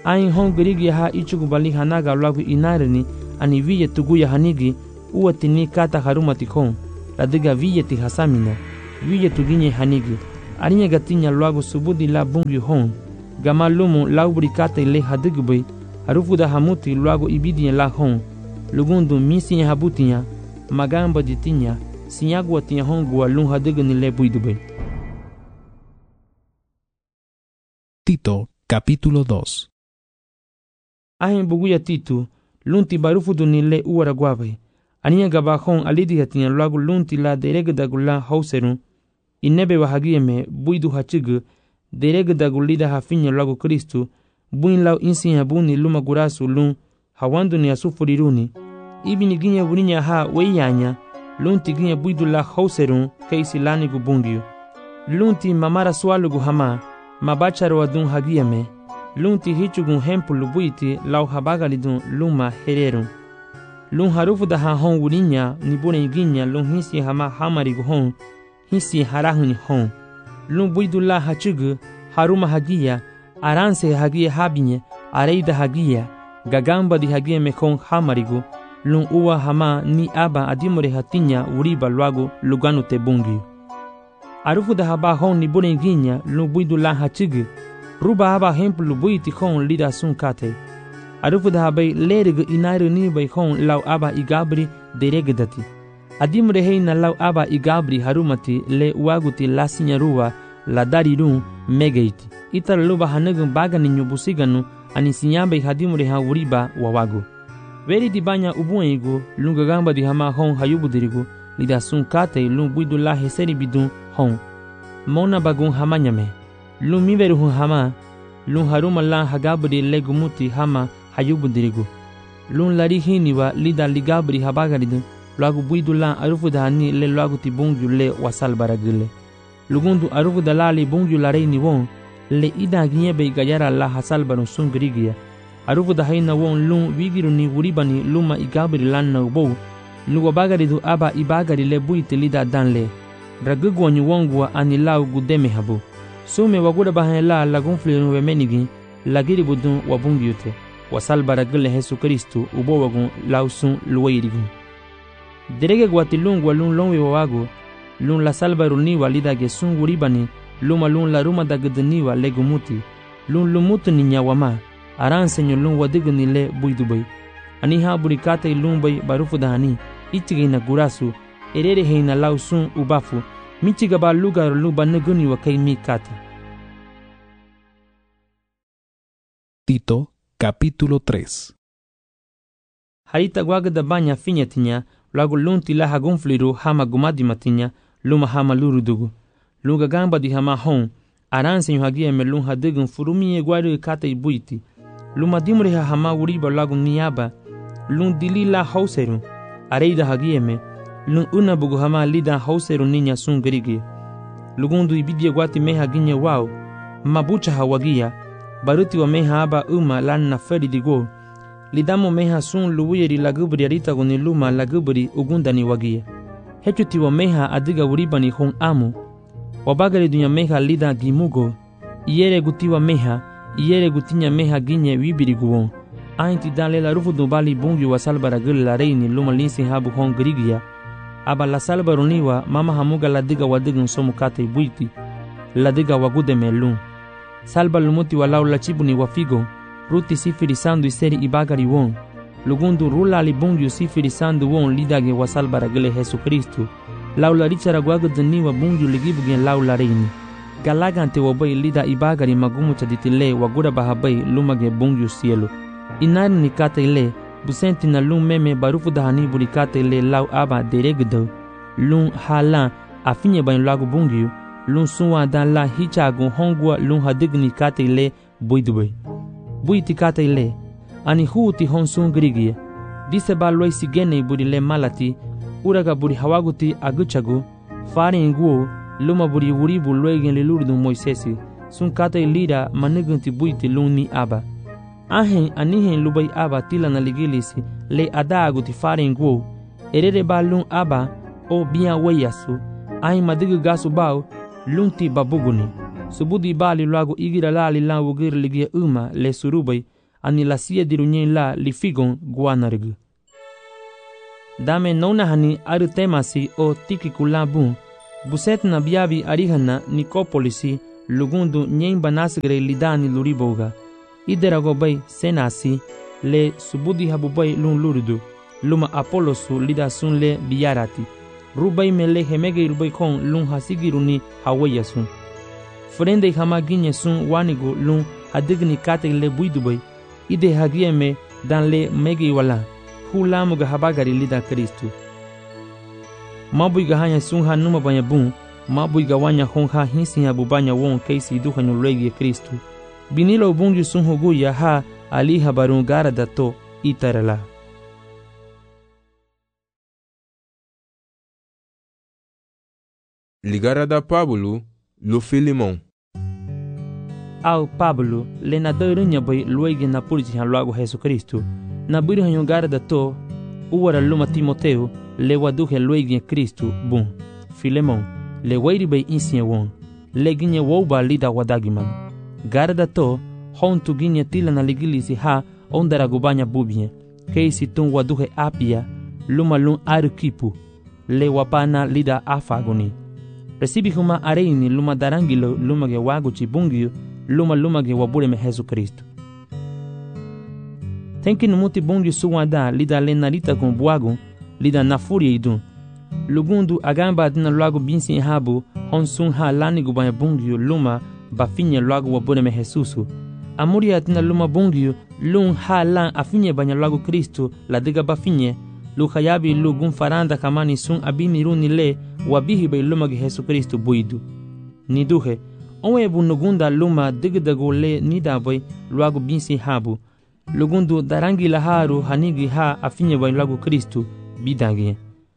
Ain hon Grigia ha ichugu bali hanaga lagu inarini ani viye tuguya hanigi uatini kata harumati hon. Ladiga viye ti hasamina. Viye tuginye hanigi. Arinya gatinya lagu subudi la bungi hon. Gamalumu laubri kata ile hadigbe. Harufuda hamuti lagu ibidinya la hon. Lugundu misinya habutinya. Magamba ditinya. Sinyagwa tinya hongua lun hadigni le buidube. Tito, capítulo dos. Ahen buguya Tito, lunti barufudu ni le uara guave. Ania gabahon alidi hatinya lagu lunti la deregdagula hauserun. Inebe wahagieme buidu hachigu, deregdagulida hafinya lagu Kristu, buin lau insinya buni luma gurasu lun, hawandu ni asufuriruni. Ibi ni ginya buninya ha weyanya, lunti ginya buidu la hauserun, keisi lani gubungiu. Lunti mamara swalugu hama, mabacharo adun hagieme. Lunti hichugun hempulu buiti lau habagalidun luma hererun. Lun harufu da ha hon wurinya ni bune ginya lun hisi hama hamarigu hon, hisi harahuni hon. Lun buidu la hachugu, haruma hagia, aranse hagia habinye, areida hagia, gagamba di hagia mekon hamarigu, lun uwa hama ni aba adimore hatinya uriba luagu luganu te bungi. Arufu da haba hon ni bune ginya lun buidu la hachugu, ruba haba hempulu buiti hon lida sun kate. Arufu da habai lerig inairu ni bai hon lau aba igabri deregdati. Adimre heina lau aba igabri harumati le uaguti la sinyaruwa la darirun megeiti. Itar luba hanagun bagani nyubusiganu ani sinyabai hadimre ha uriba wawagu. Veri di banya ubuengu lungagamba di hama hon hayubudirigu lida sun kate lung buidu la heseri bidun hon. Mona bagun hamanyame. Lung miveru hun hama. Lung haruma la hagabri legumuti hama hayubudirigu. Lun lari hiniwa lida ligabri habagaridu lagu buidu la arufu da hani le lagu ti bungyu le wasal baragile. Lugundu arufu da la li bungyu la reini won le ida ginyebe gayara la hasal barun sun grigia. Arufu da haina won lun wigiru ni wuribani luma igabri lan na ubou. Luwa bagaridu aba ibagari le buiti lida danle. Ragugu wanyu wongwa ani lau gudeme habu. Sume waguda bahan la lagun flirun wemenigi lagiri budun wabungyute. Wasal baragile Jesu Kristu ubo wagun lausun luweirigun. Derege guati lun walun lonwe wawagu, lun la salbaruni walida ge sun wuribani, luma lun la ruma da gudniwa legumuti, lun lumutu ni nyawama, aransenyo lun wadigni le buidubay. Ani ha burikate lun bay barufu dahani, ichige na gurasu, erere heina lausun ubafu, michiga ba lugar luba nuguni wa kay mi kata. Tito, capítulo tres. Harita guagda banya finyatinya, lagu lunti la hagunfliru hama gumadi matinya, luma hama lurudugu. Lunga gamba di hama hon, aranse hagia me lun hadigun furumie guari kata ibuiti. Luma dimre ha hama uriba lagu niaba, lun dili la hauserun, areida hagia me, lun unabugu hama lida hauserun ninya sun grigi. Lugundu ibidia guati meha ginya wau, mabucha hawagia, baruti wa meha aba uma lan na feri digo. Lidamo meha sun luwiri lagubri arita guni luma lagubri ugundani wagia. Hechuti wa meha adiga uribani hon amu. Wabagari dunya meha lida gimugo. Iere guti wa meha, iere gutinya meha ginye wibiri guon. Ainti dale la rufu dubali bungi wa salbara gili la reini luma linsi habu hon grigia. Aba la salbaruniwa mama hamuga ladiga wadigun somu kate buiti. Ladiga wagude melun. Salba lumuti walau la chibuni wafigo. Ruti sifiri sandu iseri ibagari won. Lugundu rula li bungyu sifiri sandu won lidage wasal baragile Jesu Kristu. Laula richara guagudaniwa bungyu ligibugen laula reini. Galagante wabai lida ibagari magumu chaditile wagura bahabai lumage bungyu cielo. Inari nikate ile, busenti na lum meme barufu dahani burikate ile lau aba deregdo. Lum halan afinye bain lagu bungyu. Lum suwa dan la hichagun hongwa lum hadigni kate ile buidube. Buiti kata ile, ani huuti honsun grigia. Dise ba loi sigene buri le malati, uraga buri hawaguti aguchagu, fari nguo, luma buri wuribu loigen le lurdu Moisesi, sun kata ilira manigunti buiti luni aba. Ahen anihen lubai aba tila na ligilisi, le ada aguti fari nguo, erere ba lun aba, o biya weyasu, ahen madigu gasu bao, lunti babuguni. Subudi bali luagu igira la li la wugir ligia uma le surubay, ani la sia dirunyen la li figon guanarg. Dame nona hani aru temasi o tikiku la bun, buset na biabi arihana Nicopolisi lugundu nyen banasgre lidani luriboga. Iderago bay senasi le subudi habubay lun lurdu, luma Apolosu lida sun le biarati. Rubay mele hemege rubay kon lun hasigiruni hawayasun. Frende hama ginye sun wanigu lun hadigni kate le buidubay. Ide hagieme dan le mege wala. Hulamuga habagari lida Kristu. Mabuiga hanya sun ha numa banya bun, mabuiga wanya hon ha hinsin ha bubanya won keisi duha nyulegi Kristu. Binilo bungi sun huguya ha ali habarun gara dato itarala. Ligara da Pablo, lo Filimon. Au Pablo, le na dărunya bai luegi na purgi han luagu Jesus Kristu. Na buri han gara dato, uwara luma Timoteo, le waduhe luegi Kristu, bun. Filemon, le wairi bai insiye won. Le ginye woba lida wadagiman. Gara dato, hon tu ginye tila na ligilisi ha ondara gubanya bubie. Keisi tun waduhe apia, luma lun arukipu. Le wapana lida afagoni. Recibi huma areini luma darangilo luma ge wagu chibungio luma luma ge wabure me Jesus Kristo. Tenki numuti bungi suwada lida lenarita con buago lida na furia idun. Lugundu agamba adina luago binsi habu hon sun ha lani gubanya bungio luma bafinye luago wabure me Jesusu. Amuri adina luma bungio lun ha lan afinye banya luago Kristo la diga bafinye lu hayabi lu gun faranda kamani sun abini runi le wabihi bay luma ge Jesus Kristo buidu. Niduhe, onwe bu nugunda luma digdago le nidabay luago binsi habu. Lugundu darangi laharu hanigi ha afinye bay luago Kristo bidangi.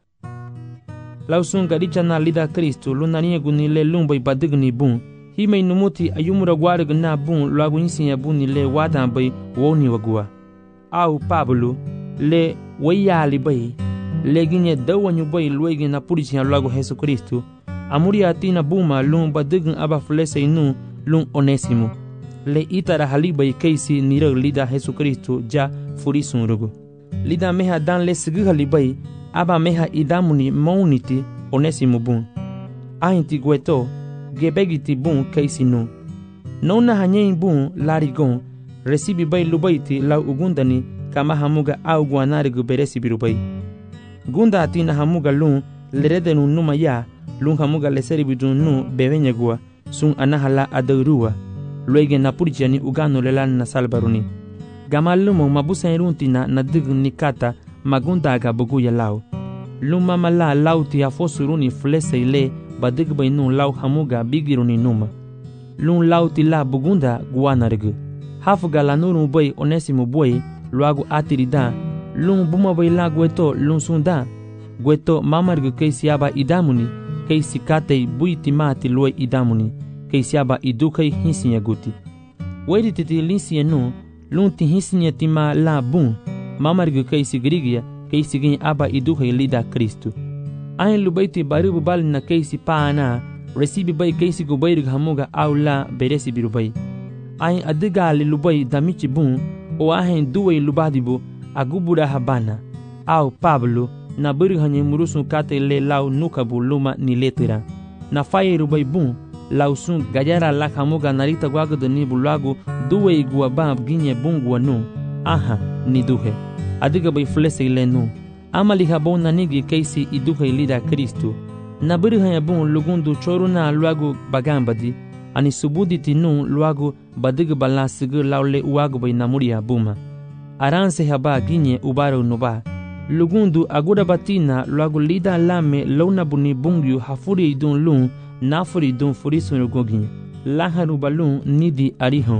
Lausun gadicha na lida Kristo lunaniye guni le lumbay badigni bun. Himay numuti ayumura gwarig na bun luago insinya buni le wadan bay woni wagua. Au Pablo, le wayali bay le ginye dawanyu bay luegi na purichi luago Jesus Kristo. Amuri atina buma lun badign aba flese inu lun Onesimo. Le itara halibay keisi nira lida Jesus Kristo ja furisun rugo. Lida meha dan le sigi halibay aba meha idamuni mauniti Onesimo bun. Ahinti gueto gebegiti bun keisi nu. Nona hanyen bun larigon recibi bay lubaiti lau ugundani kama hamuga au guanarigu beresi birubay. Gunda atina hamuga lun leredenu numa ya lun hamuga leseribidun nu bevenyagua sun anahala adaurua luege na purjani ugano lelan na salbaruni. Gamalumo mabusa runtina na dig nikata magunda aga buguya lau. Luma mala lauti afosuruni flese ile badig bay nun lau hamuga bigiruni numa. Lun lauti la bugunda guanarigu. Hafuga la nuru bay Onesimo boy luago atirida lun buma bay la gueto lun sunda gueto mamargu keisi aba idamuni keisi katei buiti mati luai idamuni keisi aba idukei hinsinya guti wedi titi linsinya nu lun ti hinsinya tima la bun mamargu keisi grigia keisi gin aba idukei lida Kristo. Ain lubaiti baribu bali na keisi paana recibi bay keisi gubayrig hamuga au la beresi birubay. Ain adigali lubai damichi bun o ahen duwe lubadibu agubura habana au Pablo na buri hanye murusun kate le lau nukabu luma ni letira na faye rubai bun lau sun gajara la hamuga narita gwagdo ni bulagu duwe igua bab ginye bungwa nu aha ni duhe adiga bay flese le nu amali habon na nigi keisi iduhe lida Kristo na buri hanye bun lugundu choruna luagu bagambadi ani subudi tinu luagu badig bala sigu laule uagu bay namuria buma. Aranse haba ginye ubaro nuba. Lugundu agura batina luagu lida lame launa buni bungyu hafuri idun lun nafuri idun furisun gogin. Laharu balun nidi arihon.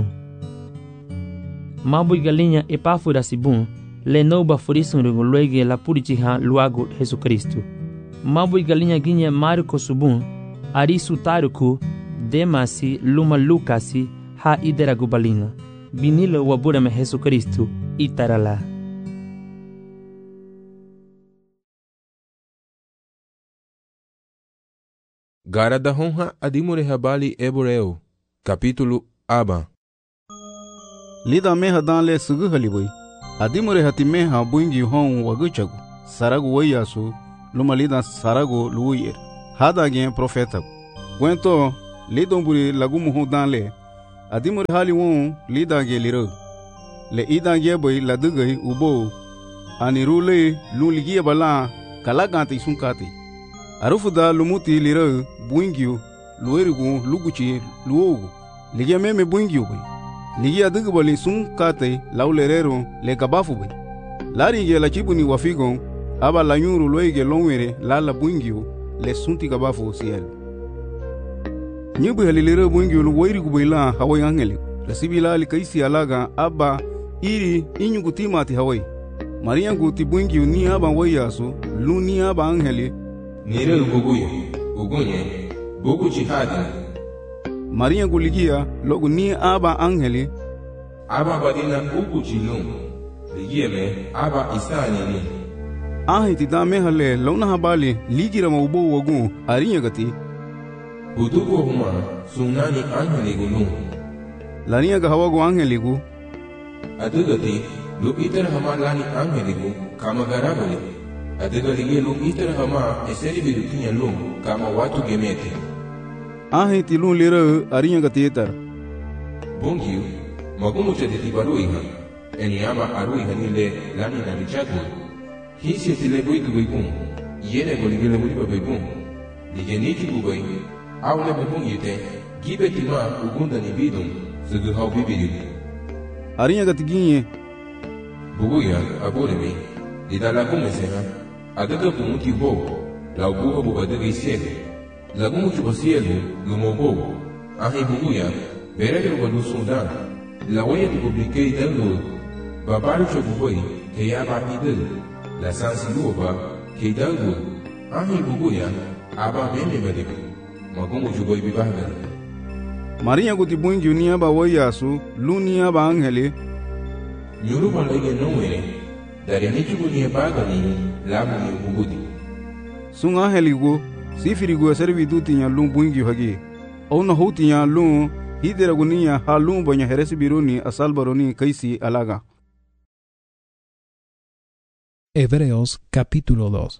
Mabui galinya epafura sibun le noba furisun luege la purichiha luagu Jesus Kristo. Mabui galinya ginye Marco subun arisu taruku Demasi luma Lukasi ha idera gubalina. Binilo wabura me Jesus Kristo itarala. Gara da honra adimure habali eboreo. Capítulo Aba. Lida meha dan le sugu halibui. Adimure hati meha buingi hon waguchagu. Saragu wayasu luma lida saragu luyer. Hada gen profeta. Gwento lidomburi lagumu hon dan le. Adimure hali won lida ge liro. Le ida ge boy ladugai ubo. Anirule luligia bala kalagante sunkati. Arufuda lumuti liro buingiu luerigu luguchi luogu. Ligia meme buingiu boy. Ligia dugubali sunkate laulerero le kabafu boy. Lari ge la chibuni wafigon aba la nyuru loige longwere la la buingiu le sunti kabafu siel. Nyubu halilero buingiu luerigu boy la hawai angeli. La sibila li kaisi alaga aba iri inyugu timati hawai. Maria guti buingiu ni aba wayasu lu ni aba angeli. Nire uguguye, ugunye, bugu jihadi. Maria guligia logu ni aba angeli. Aba badina ugu jilum. Ligie me aba isani ni. Ahiti dame hale launa habali ligira maubo wagu arinya gati. Budugo huma sunani angeli gulum. Lania gahawagu angeli gu. Adugati lu itar hama lani angeli gu kama garabali. Adega ligie lu itar hama eseri birutinya lum kama watu gemete. Ahiti lu lira arinya gati itar. Bungiu magumu chaditi baruiha. Eni ama aruiha nile lani na lichatu. Hisi tile buitu buipun. Yene goligile buipa buipun. Lige niki bubai. Aule bupun yite. Gibe tima ugunda ni bidum. Sugu hau bibidu. Arinya gati ginye. Buguya aburemi. Didala kumeseha. Adega pumuti ho. La ubuha bubadega isielu. Lagumu chubasielu lumobo. Ahi buguya. Berege ubadu sundan. La waya tu publique idangu. Babaru chobuboi. Ke yaba idel. La sansi luoba. Ke idangu. Ahi buguya. Aba meme mediku. Magumu chuboi bibahgan. Maria guti buingi ni aba wayasu lu ni aba angeli. Nyuru malege nowere. Dari nichugu ni baga ni labu ni bugudi. Sung angeli gu sifiri gu servitu tinya lu buingi hagi. Ona hutinya lu hidera gunia halum banya heresi biruni asal baroni kaisi alaga. Hebreos capítulo dos.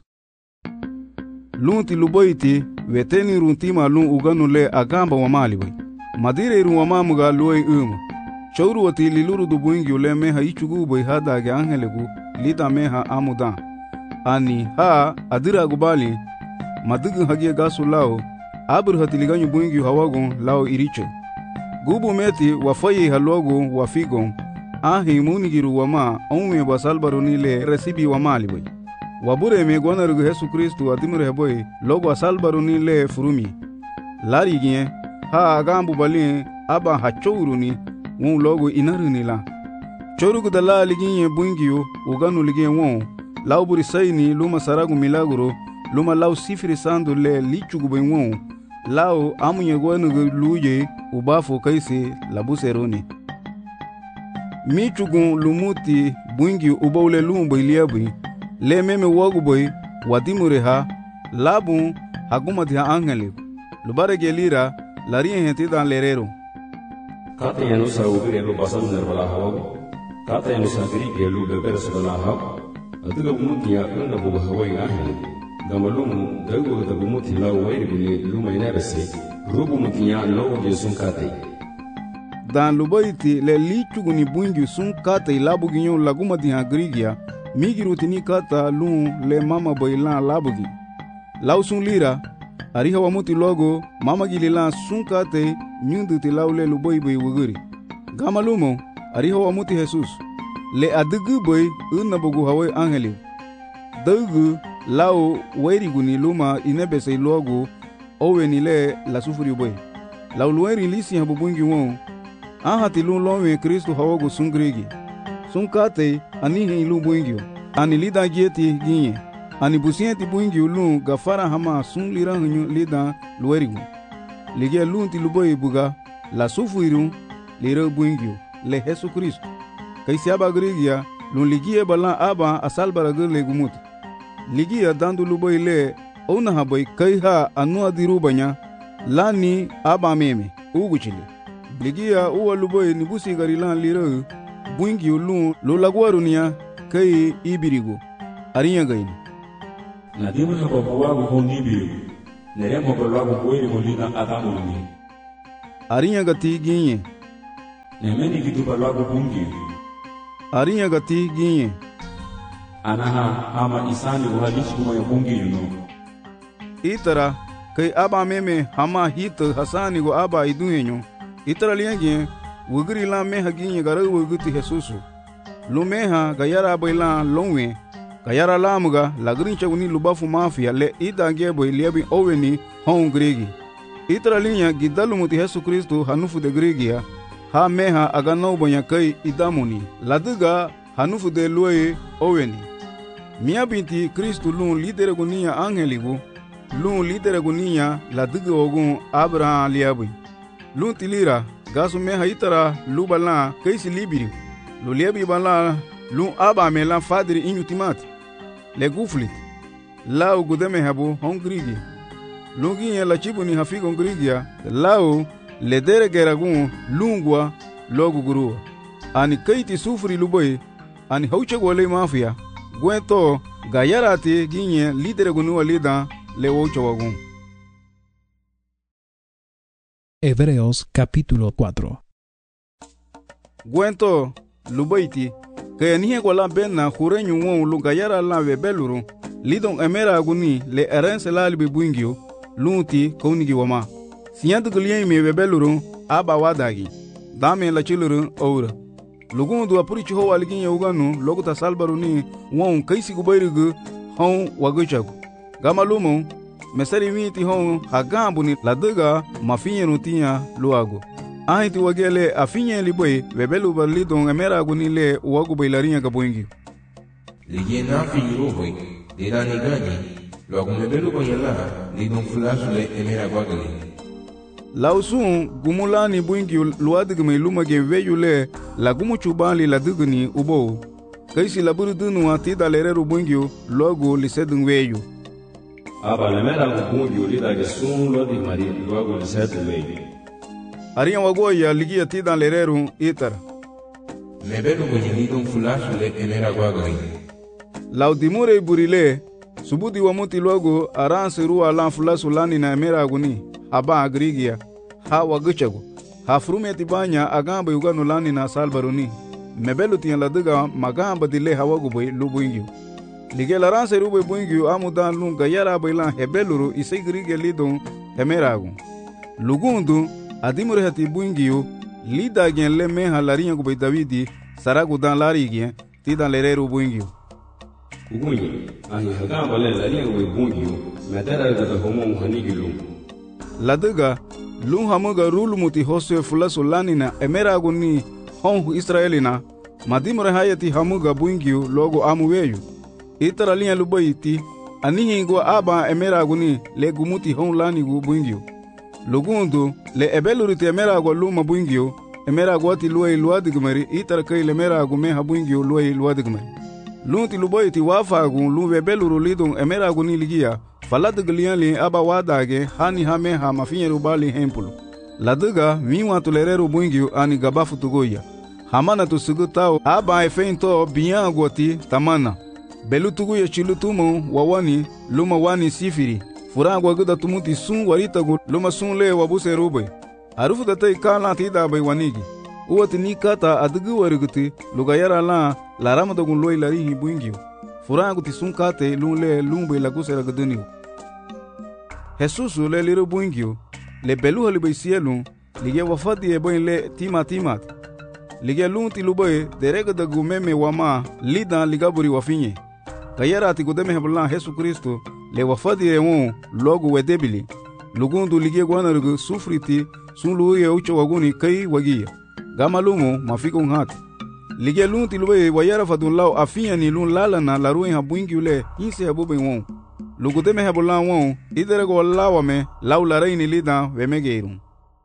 Lunti luboiti veteni runtima lun uganu le agamba wa mali boy. Madire iru wa mamuga luoi um. Chauru wati liluru du buingi ule meha ichugu boy hada ge angelegu lida meha amuda. Ani ha adira gubali madugu hagie gasu lao abur hatiliganyu buingi hawagon lao iricho. Gubu meti wafaye halogo wafigon ahi munigiru wama onwe basalbaroni le resibi wa mali boy. Wabure me gwana Yesu Kristu adimure boy logo asalbaroni le furumi. Lari gien ha agambu balin aba hachouruni won logo inaruni la. Chorugu dala liginye buingiyo uganu ligien won lauburi sayni luma saragu milagro luma lau sifiri sandu le lichugu ben won lao amunye gwanu luje ubafu kaisi labuseroni. Michugun lumuti buingi ubaule lumbo iliabui le meme wagu boy wadimure ha labu hagumati ha angeli lubare gelira larien henti dan lerero. Kata yanu sa ubire lu basam nerbala hawagu. Kata yanu sa grige lu beber sebala hawagu. Adiga bumuti ya kanda buga hawai ahli. Gamalumu dagu da bumuti la wairi buni luma inabese. Rubu muti ya logo je sunkate. Dan lubaiti le lichugu ni buingi sunkate labu ginyo lagumati ha grigia. Migiruti ni kata lu le mama boilan labugi. Lau sun lira ariha wamuti logo mama gilila sunkate nyundu ti laule luboy boy wuguri. Gamalumo ariha wamuti Jesus. Le adugu boy unna bogu hawai angeli. Dugu lau wairigu ni luma inebese logo owe ni le la sufuri boy. Lau lueri lisi habubungi won. Ahati lu lowe Kristu hawagu sungrigi. Sunkate anihi ilu buingio. Ani lida gieti ginye. Ani busienti buingio lu gafara hama sun lira hunyu lida luerigu. Ligia lu ti luboy buga la sufuiru lira buingio le Yesu Kristu. Kaisi aba grigia lu ligia bala aba asalbara gurle gumuti. Ligia dandu luboy le ona haboy kai ha anu adiru banya lani aba meme uguchile. ligia uwa luboy ni busi garilan liro buingi ulun lo lagwarunia kai ibirigo arinya gaini na dimo na baba wagu hondi biru nere mo baba wagu koiri holina adamu ni arinya gati ginye nemeni kitu baba wagu bungi arinya gati ginye anaha ama isani uhalishi kuma ya bungi yuno itara kai aba meme hama hit hasani go aba iduenyo itara lienge wugri la me haginye gara wuguti Jesusu lumeha gayara baila longwe gayara lamuga lagrin chaguni lubafu mafia le idange boy liebi oweni hon gregi itara linya gidalu muti Yesu Kristo hanufu de gregia ha meha agano bonya kai idamuni laduga hanufu de loye oweni mia binti Kristo lun lidere gunia angeligu lun lidere gunia laduga ogun Abraham liabi lun tilira gasu meha itara lubala kaisi libiri lo liebi bala lun aba mela fadri inutimati le guflit lao gudeme habu hongrigi lungi la chibuni hafigo ngrigia lao le dere geragun lungwa logu guru ani kaiti sufri luboy ani hauche gole mafia gwento gayarati ginye lidere gunu walida le ocho wagun. Hebreos capítulo cuatro. Gwento lubaiti que nie gola benna hurenyu won lugayara la webeluru lidon emera guni le erense la libi buingio lunti konigi wama siyantu glien me webeluru aba wadagi dame la chiluru oura lugundu apurichi ho walgin yoganu loguta salbaruni won kaisi gubayrugu hon waguchagu gamalumo mesari miti hon hagambuni laduga mafinyenu tinya luago ahiti wagele afinye liboy webelu balidon emera guni le wagu bailarinya gaboingi ligie na finyo boy de la negani luago mebelu bayala lidon flash le emera gwagale lausun gumulani buingi luadigme lumage veyule la gumuchubali la dugni ubo kaisi laburu dunu atida lereru buingi logo lisedun weyu aba le mera buingi lida gesun lo di mari logo lisedun weyu ariya wagoya ligia tidan lereru itar mebelu bonyelidon flash le emera gwagale laudimure burile subudi wa muti logo aranse ruwa lan fulasu lani na emera guni aba agrigia ha waguchago ha frumeti banya agamba yuganu lani na salbaruni mebelu tiyan laduga magamba dile hawagu boy lubuingio lige laranse rube buingio amudan lunga yara bailan hebeluru isegrigia lidon emeragu lugundu adimure hati buingio lida gen le meha larinya gubay davidi saragu dan lari gen tidan lereru buingio kugunye ahi hagamba le larinya gubay buingio medara gata homo hanigilum laduga lun hamuga rulumuti hoswe fulasu lanina emeragu ni honhu israelina madimure hayati hamuga buingio logo amuweyu itara linya lubayiti anihingo aba emeragu ni le gumuti hon lanigu buingio lugundu le ebeluriti emeragu luma buingio emeragu ati luay luadigmari itara kai le emeragu meha buingio luay luadigmari lunti lubayiti wafagu lu webeluru lidun emeragu ni ligia faladiglianli aba wadage hani hame ha mafinyeru bali hempulu laduga miwa tulereru buingio ani gabafu tugoya hamana tusugutao aba efeinto biangoti tamana belu tuguya chilutumo wawani luma wani sifiri furangwa guda tumuti sun waritagu luma sun le wabuse rube arufu datai kala tida bai wanigi uwati ni kata adugu wariguti lugayara la laramadagun loy larihi buingio furangu ti sun kate lun le lun bai lagusera guduniu Jesusu le liru buingio le belu halibai sielu lige wafadi e boin le tima timat lige lun ti lubai derega da gumeme wama lidan ligaburi wafinye kayara ti gudeme heblan Jesu Kristo le wafadi e won logo wedebili lugundu lige gwanarugu sufriti sun luye ucho waguni kai wagia gamalumo mafiko ngati lige lun ti lubai wayara fadun lao afinya ni lun lala na laruin habuingio le inse habube won lugudeme heblan won iderego lawame laula reini lida wemegeirun.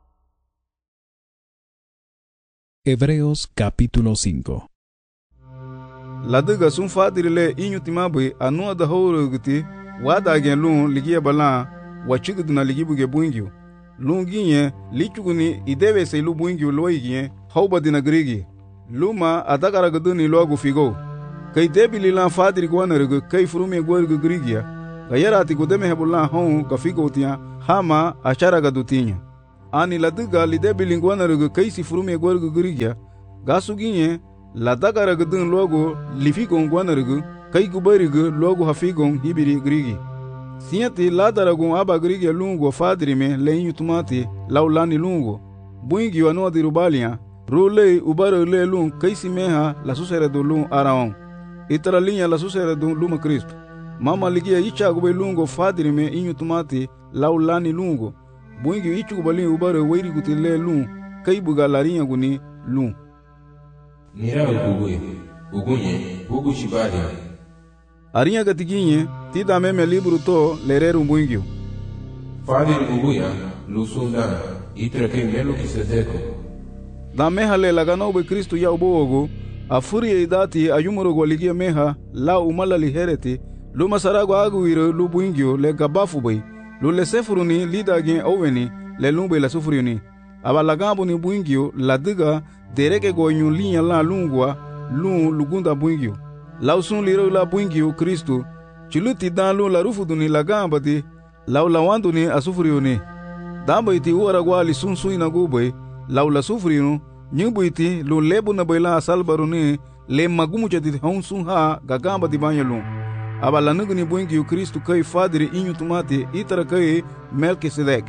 Hebreos capítulo cinco. Laduga sun fadirile inyutimabe anua da howruguti wada gen lun ligia bala wachiguduna ligibuge buingio lunginye lichuguni idebe se lu buingi loigi hauba dina grigi luma adagara gaduni logu figo kai debili la fadri gwanargu kai frume gorgu grigia gayarati godeme hebulla hon ka figo tia hama achara gadutinya ani laduga lidebili gwanargu kai si frume gorgu grigia gasuginye ladagara gadun logo lifigo gwanargu kai gubarigu logo hafigo hibiri grigi siati ladaragun aba grigi lungo fadri me lenyu tumati laulani lungo buingi wano dirubalia rule ubaro le lun kaisi meha la susere do lun araon itara linha la susere do luma Cristo mama ligia icha gube lungo fadri me inyu tumati laulani lungo buingi ichu gubali ubaro weiri guti le lun kai buga larinha guni lun Mira uguye ugunye ugu shibali arinha gatiginye tida meme libro to lereru buingio Fadri uguya lusunda itra ke melo kisedeko da meha le lagano be Kristo ya ubogo afuri idati ayumuro goligia meha la umala li hereti lu masarago aguiro lu buingio le gabafu bay lu le sefuruni lidage oweni le lumbe la sufuriuni aba lagambo ni buingio la diga dereke go nyulinya la lungwa lu lugunda buingio la usun liro la buingio Kristo chuluti dan lu la rufuduni lagamba di la ulawanduni asufuriuni damba iti uara gwali sunsu inagubay laula sufrinu nyubuiti lu lebu na baila salbaruni le magumu jadi honsun ha gagamba di banyalu abala nugni buingi u Kristo kai fadri inyu tumati itara kai Melkisedek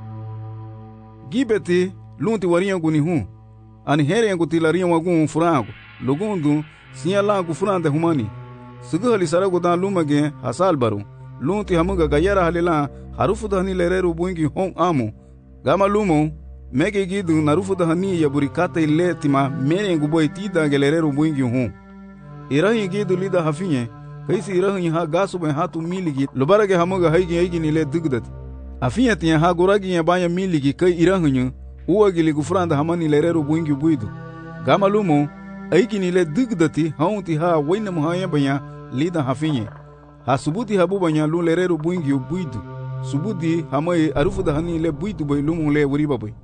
gibeti lunti warinha guni hu ani here nguti larinha wagun furango lugundu sinya langu furande humani sugali sarago dan lumage hasalbaru lunti hamuga gayara halila harufu dani lereru buingi hon amu gama lumo mege gidu narufu da hani ya burikata ile tima mere nguboy tida gelereru buingi hu irahi gidu lida hafinye kaisi irahi ha gasu ben hatu miligi lobarage hamuga haigi haigi ni le dugdat afinye tiya ha goragi ya banya miligi kai irahi nyu uwagili gufranda hamani lereru buingi buidu gama lumo haigi ni le dugdati haunti ha waina muhaya banya lida hafinye ha subuti habu banya lu lereru buingi buidu subuti hamai arufu da hani le buidu bay lumo le wuriba bay.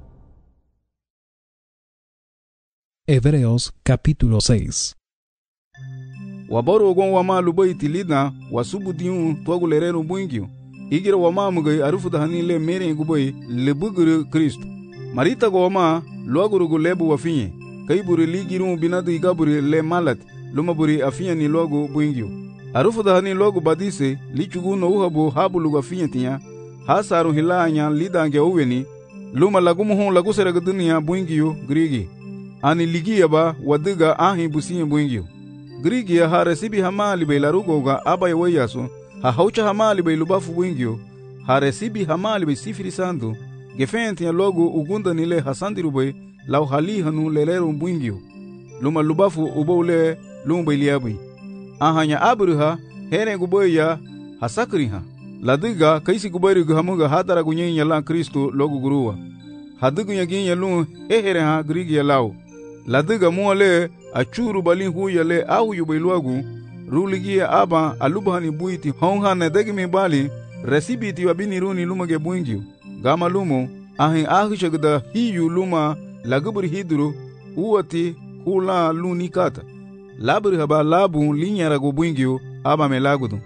Hebreos capítulo seis. Waboro ogon wama lubai tilida wasubu diun togu lerero buingio igira wama mugai arufu da hani le mere gubai le buguru Kristo marita go wama loguru go lebu wafinye kai buri ligiru binadu igaburi le malat luma buri afinya ni logo buingio arufu da hani logo badise lichugu no uhabo habulu wafinye tinya hasaru hilanya lidange oweni luma lagumu hon lagu sera dunia buingio grigi ani ligia ba wadiga ahi businye buingio grigia ha resibi hamali be larugoga aba yewayaso ha haucha hamali be lubafu buingio ha resibi hamali be sifiri sandu gefenti ya logo ugunda nile hasandiru be lau hali hanu lelero buingio luma lubafu ubole lumbe liabi ahanya abruha here guboya hasakriha ladiga kaisi gubari hamuga hadara gunyenya la Kristo logo guruwa hadigu yaginya lu ehere ha grigia lau ladiga muale achuru balin huyale au yubeluagu ruligia aba alubhani buiti honha na degimi bali resibiti wabini runi lumage buingio gama lumo ahi ahi shagda hiyu luma lagubri hidru uwati hula lunikata labri haba labu linyara go buingio aba melagudu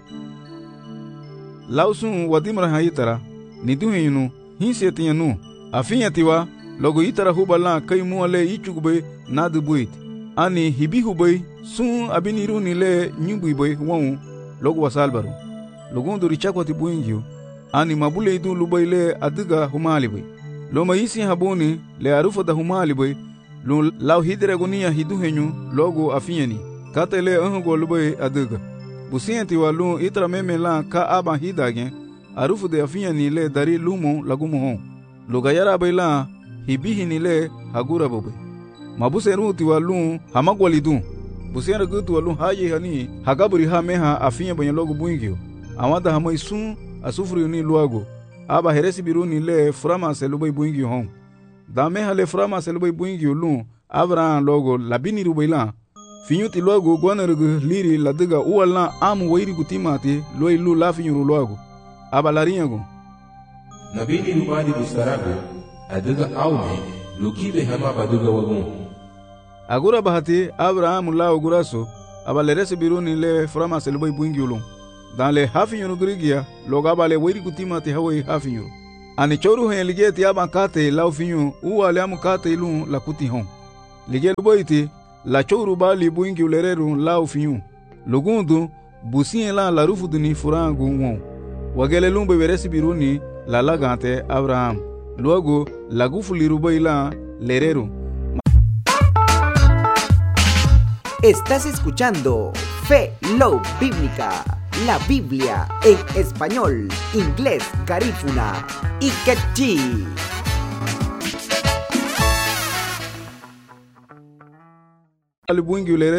lausun wadimra hayitara niduhinu hinsetianu afinyatiwa logo itara hubala kai muale ichugbe nadu buit ani hibihubay sun abiniru nile nyubuibay won logo wasalbaru logo ndo richakwati buingio ani mabule idu lubayle adiga humalibay loma isi haboni le arufa da humalibay lo law hidre gonia hiduhenyu logo afinyani katele ango lubay adiga busienti walu itra memela ka aba hidage arufu de afinyani le dari lumo lagumo hon logayara bayla hibihi nile hagura bobe mabuseru tiwalu hamagwalidu busera gutu walu haye hani hagaburi ha meha afinya banya logo buingio amada hamai sun asufuri ni luago aba heresi biruni le frama selubai buingio hon da meha le frama selubai buingio lu avra logo labini rubaila finyuti logo gwanargu liri ladiga uwala amu wairi gutimati loi lu lafinyu luago aba larinyago nabini rubani bustarago adaga aume lukibe hama baduga wagun. Agura bahati Abraham la oguraso abalerese biruni le frama selboy buingiulum. Dans le hafinyuru grigia loga bale wiri kutima te hawe hafinyuru. Ani choru hen lige ti abankate la ofinyu u ale amukate ilun la kuti hon. Lige luboiti la choru bali buingiulereru la ofinyu. Lugundu busien la la rufuduni furangu won. Wagele lumbe veresi biruni la lagante Abraham. Luego la gufuli rubaila lereru. Estás escuchando Fe Love Bíblica, la Biblia en español, inglés, garífuna y quechí. Al buingiulere